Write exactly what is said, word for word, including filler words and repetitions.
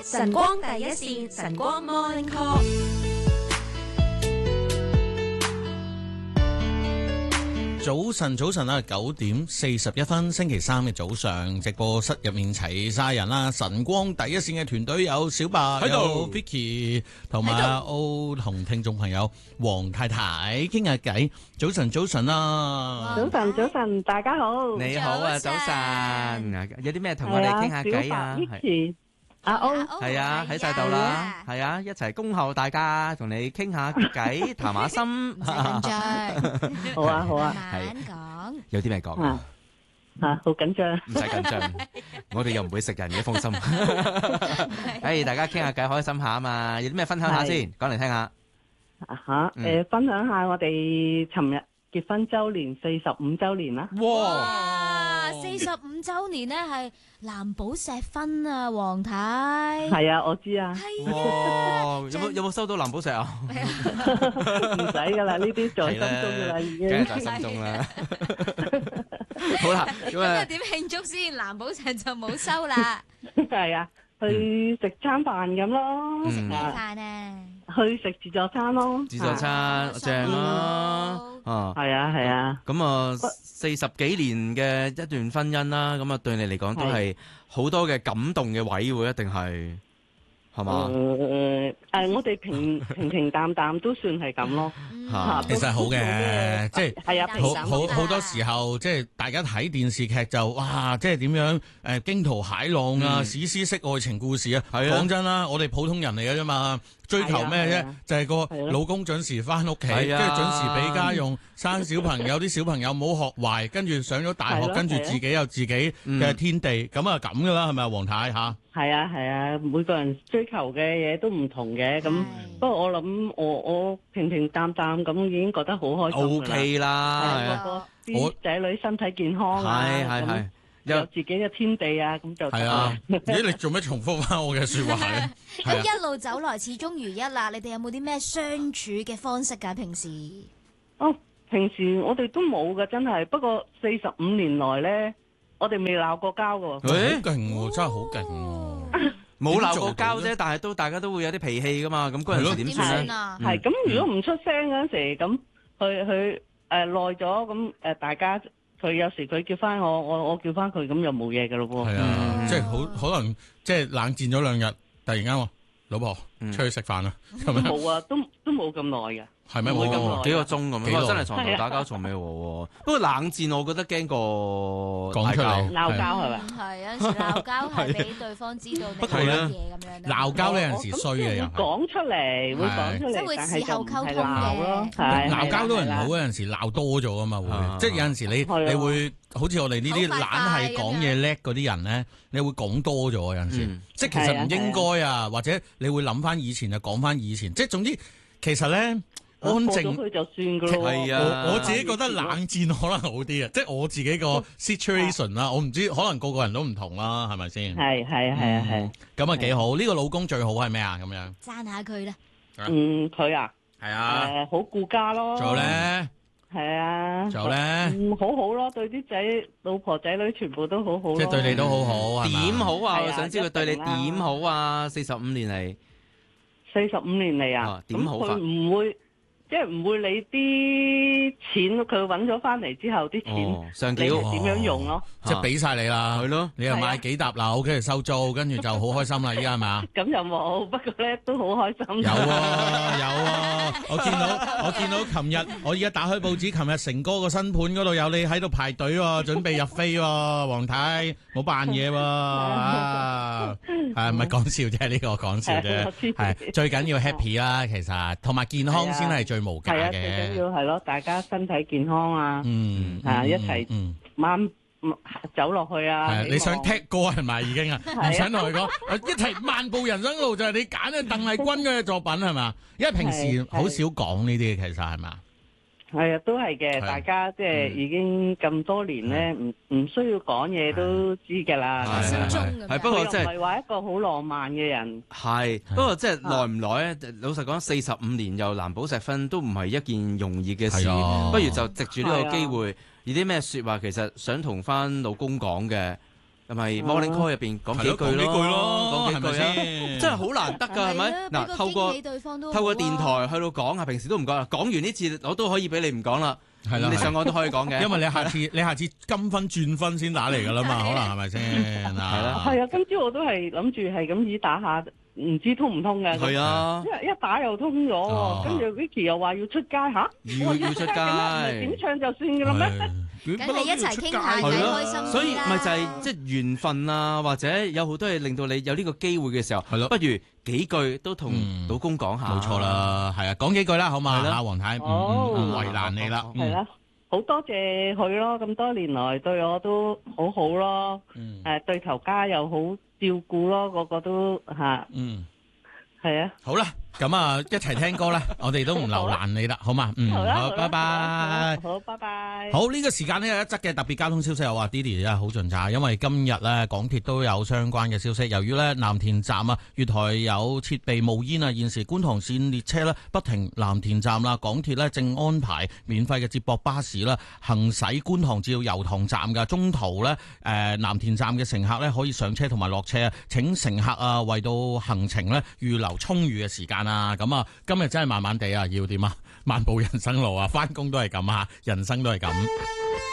晨光第一線，晨光 Morning Call。 早晨，早晨啊，九點四十一分，星期三嘅早上，直播室入面齊晒人啦。晨光第一線嘅團隊有小白，喺度 Vicky 同埋阿 O 同聽眾朋友黃太太傾下偈。早晨，早晨啊！ 早晨，早晨，大家好。 你好啊，早晨。有啲咩同我哋傾下偈啊？ 係阿 O， 係啊，喺晒度啦，係啊，一齊恭候大家，同你傾下偈，談下心。 唔使緊張， 好啊，好啊， 慢慢講。 有啲咩講啊？ 啊，好緊張。 唔使緊張，我哋又唔會食人嘅，放心。誒，大家傾下偈，開心下啊嘛。有啲咩分享下先？講嚟聽下。 啊吓，誒，分享下我哋尋日結婚周年，四十五周年啦。 哇！四十五周年咧係藍寶石婚啊，黃太。 係啊，我知啊。 係啊。 哇！有冇有冇收到藍寶石啊？ 唔使噶啦，呢啲在心中噶啦，已經。 梗係在心中啦。好啦， 咁啊點慶祝先？藍寶石就冇收啦。 係啊，去食餐飯咁咯。 食咩飯啊？ 去食自助餐咯。 自助餐正啊！啊， 係啊，係啊。 咁啊，四十幾年嘅一段婚姻啦，咁啊對你嚟講都係好多嘅感動嘅位喎，一定係係嘛？ 誒誒，我哋平平平淡淡都算係咁咯。 嚇， 其實好嘅，即係係啊， 好好好多時候，即係大家睇電視劇就哇，即係點樣誒驚濤駭浪啊，史詩式愛情故事啊。講真啦，我哋普通人嚟嘅啫嘛。追求咩啫？就係個老公準時翻屋企，跟住準時俾家用，生小朋友，啲小朋友冇學壞，跟住上咗大學，跟住自己有自己嘅天地，咁啊咁噶啦，係咪啊，黃太吓？ 係啊係啊，每個人追求嘅嘢都唔同嘅，咁不過我諗我我平平淡淡咁已經覺得好開心 O K 啦， 啲仔女身體健康啊， 係係係。 有自己嘅天地啊，咁就係啊！咦，你做咩重複翻我嘅說話咧？ 咁一路走來始終如一啦。你哋有冇啲咩相處嘅方式㗎？平時哦，平時我哋都冇㗎，真係。不過四十五年來咧，我哋未鬧過交㗎。 誒，好勁喎，真係好勁喎！ 冇鬧過交啫，但係都大家都會有啲脾氣㗎嘛。咁嗰陣時點算咧？ 係咁，如果唔出聲嗰陣時，咁佢佢誒耐咗，咁誒大家。佢有時佢叫翻我，我我叫翻佢，咁又冇嘢嘅咯喎。 係啊，即係好可能即係冷戰咗兩日，突然間話老婆出去食飯啦，係咪？ 冇啊，都都冇咁耐嘅。 係咩？ 冇咁耐， 幾個鐘咁樣，真係床頭打交床尾和。不過冷戰，我覺得驚過講出嚟鬧交係咪？ 係有陣時鬧交係俾對方知道你做乜嘢咁樣。 鬧交呢有陣時衰嘅又講出嚟，會講出嚟， 即係會事後溝通嘅。 鬧交都係唔好，有陣時鬧多咗啊嘛，會即係有陣時你你會好似我哋呢啲懶係講嘢叻嗰啲人咧，你會講多咗有陣時，即係其實唔應該啊，或者你會諗翻以前就講翻以前，即係總之其實咧。安靜佢就算噶咯。 係啊， 我我自己覺得冷戰可能好啲啊，即係我自己個 situation 啦，我唔知可能個個人都唔同啦，係咪先？ 係係係啊係。 咁啊幾好，呢個老公最好係咩啊？咁樣讚下佢啦。 嗯，佢啊， 係啊， 誒，好顧家咯。 仲有咧？ 係啊。 仲有咧？ 嗯，好好咯，對啲仔、老婆、仔女全部都好好。 即係對你都好好， 點好啊？我想知佢對你點好啊？四十五年嚟， 四十五年嚟啊？ 點好法？ 佢唔會。即係唔會理啲錢，佢揾咗翻嚟之後啲錢， 上繳點樣用咯？ 即係俾晒你啦， 係咯， 你又買幾沓樓，跟住收租，跟住就好開心啦，依家係咪啊？ 咁又冇，不過咧都好開心。 有啊有啊，我見到我見到琴日，我而家打開報紙，琴日成哥個新盤嗰度有你喺度排隊喎，準備入飛喎，黃太冇扮嘢喎，係咪講笑啫？呢個講笑啫，係最緊要 happy 啦，其實同埋健康先係最無價嘅。 最緊要係咯，大家身體健康啊， 嗯， 啊一齊慢走落去啊！ 你想踢歌係咪已經啊？唔想同佢講，一齊漫步人生路就係你揀嘅鄧麗君嘅作品係嘛？因為平時好少講呢啲，其實係嘛？ 係啊，都係嘅。大家即係已經咁多年咧，唔唔需要講嘢都知㗎啦。 心中咁樣。 係不過即係唔係話一個好浪漫嘅人。 係不過即係耐唔耐咧？老實講，四十五年又藍寶石婚都唔係一件容易嘅事。不如就藉住呢個機會，有啲咩説話其實想同翻老公講嘅， 係咪 Morning Call 入邊講幾句係咯講幾句咯咯，講幾句係咪啊， 先真係好難得㗎，係咪？嗱，透過透過電台去到講啊，平時都唔講啦，講完呢次我都可以俾你唔講啦。 係啦， 你想講都可以講嘅， 因為你下次你下次金分轉分先打嚟㗎啦嘛，可能係咪先？係啦係啊，今朝我都係諗住係咁意打下，唔知通唔通嘅。 係啊， 一一打又通咗哦喎，跟住 Vicky 又話要出街吓， 要要出街， 點唱就算㗎啦咩？ 梗係一齊傾下偈，開心啲啦。 所以咪就係即係緣分啊，或者有好多嘢令到你有呢個機會嘅時候， 係咯， 不如幾句都同老公講下。 冇錯啦，係啊，講幾句啦，好嘛？阿黃太，唔唔為難你啦。 係啦，好多謝佢咯，咁多年來對我都好好咯，誒對頭家又好照顧咯，個個都嚇。嗯，係啊。 好啦。咁啊，一齊聽歌啦！我哋都唔留難你啦，好嘛？嗯，好，拜拜。 好，拜拜。 好，呢個時間呢，有一則嘅特別交通消息，我話 Didi 真係好盡責，因為今日咧港鐵都有相關嘅消息，由於咧藍田站啊月台有設備冒煙啊，現時觀塘線列車咧不停藍田站啦，港鐵咧正安排免費嘅接駁巴士啦行駛觀塘至到油塘站嘅，中途咧誒藍田站嘅乘客咧可以上車同埋落車啊！請乘客啊為到行程咧預留充裕嘅時間。啊，咁啊，今日真係慢慢地啊，要點啊？漫步人生路啊，翻工都係咁啊，人生都係咁。